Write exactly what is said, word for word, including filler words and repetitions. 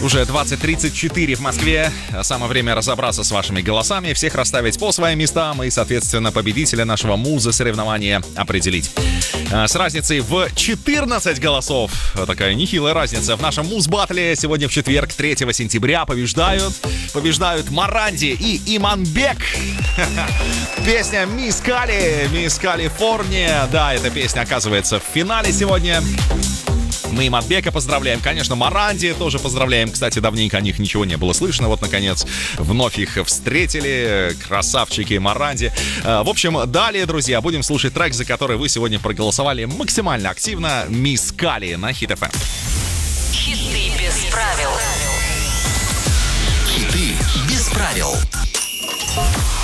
Уже двадцать тридцать четыре в Москве. Самое время разобраться с вашими голосами, всех расставить по своим местам и, соответственно, победителя нашего муза соревнования определить. С разницей в четырнадцать голосов. Такая нехилая разница. В нашем муз-баттле сегодня в четверг, третьего сентября, побеждают Побеждают Моранди и Иманбек. Песня «Мисс Кали», «Мисс Калифорния». Да, эта песня оказывается в финале сегодня. Мы Иманбека поздравляем, конечно, Моранди тоже поздравляем. Кстати, давненько о них ничего не было слышно. Вот, наконец, вновь их встретили. Красавчики Моранди. В общем, далее, друзья, будем слушать трек, за который вы сегодня проголосовали максимально активно. «Мисс Кали» на Хит эф эм. Хиты без правил. Хиты без правил.